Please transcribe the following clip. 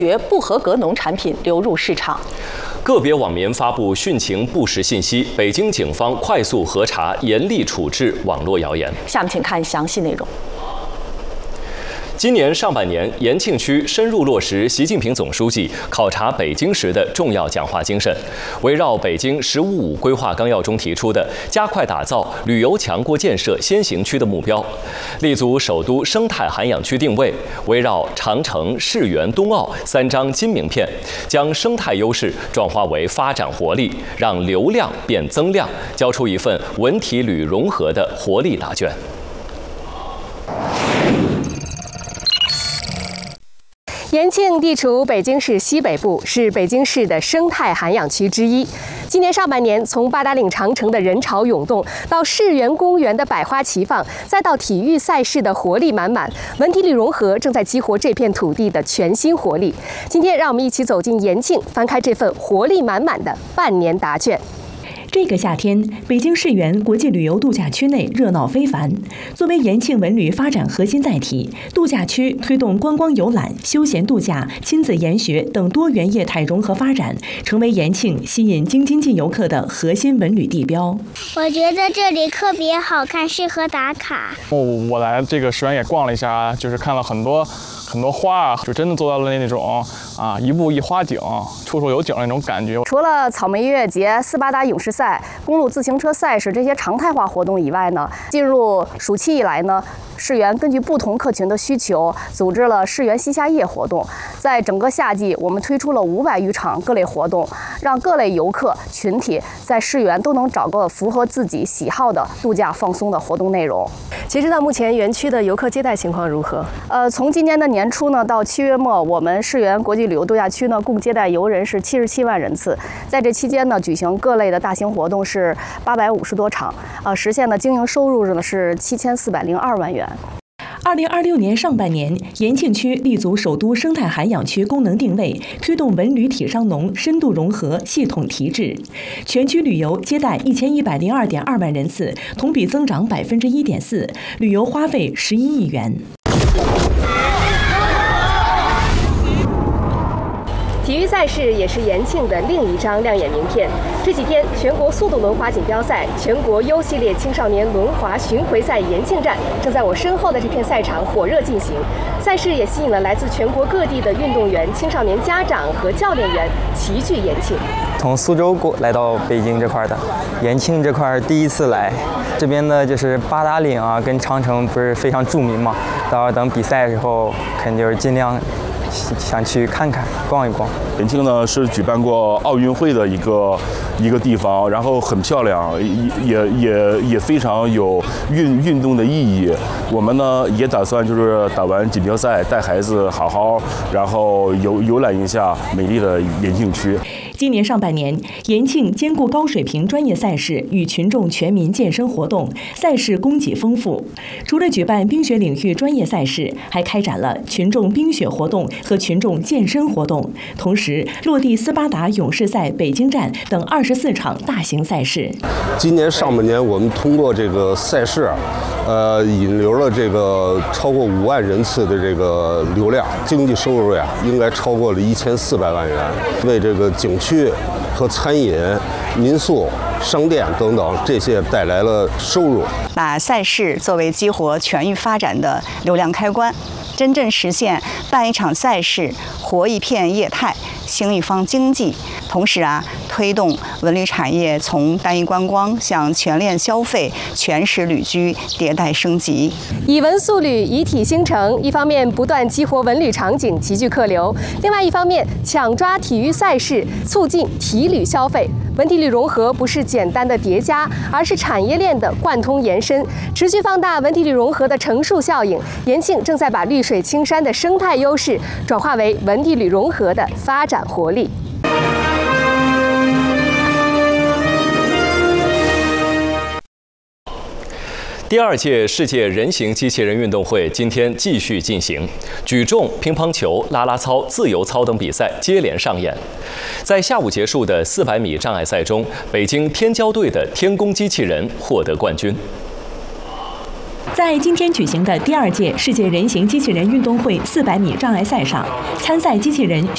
不合格农产品流入市场。 个别网民发布殉情不实信息，北京警方快速核查，严厉处置网络谣言。 下面请看详细内容。 今年上半年，延庆区深入落实习近平总书记考察北京时的重要讲话精神，围绕北京“十五五”规划纲要中提出的加快打造旅游强国建设先行区的目标，立足首都生态涵养区定位，围绕长城、世园、冬奥3张金名片，将生态优势转化为发展活力，让流量变增量，交出一份文体旅融合的活力答卷。 延庆地处北京市西北部，是北京市的生态涵养区之一。今年上半年，从八达岭长城的人潮涌动，到世园公园的百花齐放，再到体育赛事的活力满满，文体旅融合正在激活这片土地的全新活力。今天，让我们一起走进延庆，翻开这份活力满满的半年答卷。 这个夏天，北京世园国际旅游度假区内热闹非凡。作为延庆文旅发展核心载体，度假区推动观光游览、休闲度假、亲子研学等多元业态融合发展，成为延庆吸引京津冀游客的核心文旅地标。 我觉得这里特别好看，适合打卡。 我来这个世园也逛了一下，就是看了很多花，就真的做到了那种一步一花景，处处有景那种感觉。 除了草莓音乐节、斯巴达勇士赛、公路自行车赛事这些常态化活动以外呢，进入暑期以来呢，世园根据不同客群的需求，组织了世园西夏夜活动。在整个夏季，我们推出了500余场各类活动，让各类游客群体在世园都能找个符合自己喜好的度假放松的活动内容。 截止到目前，园区的游客接待情况如何？ 从今年的年初呢到7月末，我们世园国际旅游度假区呢共接待游人是77万人次。在这期间呢，举行各类的大型活动是850多场，实现的经营收入呢是7402万元。 2026年上半年，延庆区立足首都生态涵养区功能定位，推动文旅体商农深度融合系统提质，全区旅游接待1102.2万人次，同比增长1.4%，旅游花费11亿元。 体育赛事也是延庆的另一张亮眼名片。这几天，全国速度轮滑锦标赛、全国 U 系列青少年轮滑巡回赛延庆站正在我身后的这片赛场火热进行。赛事也吸引了来自全国各地的运动员、青少年家长和教练员齐聚延庆。 从苏州来到北京这块的，延庆这块第一次来，这边的就是八达岭跟长城不是非常著名嘛，到时候等比赛的时候，肯定就是尽量想去看看、逛一逛。 延庆呢是举办过奥运会的一个地方，然后很漂亮，也非常有运动的意义。我们呢也打算就是打完锦标赛，带孩子好好，然后游览一下美丽的延庆区。 今年上半年，延庆兼顾高水平专业赛事与群众全民健身活动，赛事供给丰富。除了举办冰雪领域专业赛事，还开展了群众冰雪活动和群众健身活动，同时落地斯巴达勇士赛北京站等24场大型赛事。 今年上半年，我们通过这个赛事，引流了这个超过5万人次的这个流量，经济收入应该超过了1400万元，为这个景区和餐饮、民宿、商店等等这些带来了收入。 把赛事作为激活全域发展的流量开关，真正实现办一场赛事活一片业态，兴一方经济。同时推动文旅产业从单一观光向全链消费、全时旅居迭代升级。 以文塑旅，以体兴城，一方面不断激活文旅场景，集聚客流；另外一方面抢抓体育赛事，促进体旅消费。文体旅融合不是简单的叠加，而是产业链的贯通延伸，持续放大文体旅融合的乘数效应。延庆正在把绿水青山的生态优势转化为文体旅融合的发展活力。 第2届世界人形机器人运动会今天继续进行，举重、乒乓球、啦啦操、自由操等比赛接连上演。在下午结束的400米障碍赛中，北京天骄队的天宫机器人获得冠军。 在今天举行的第2届世界人形机器人运动会400米障碍赛上，参赛机器人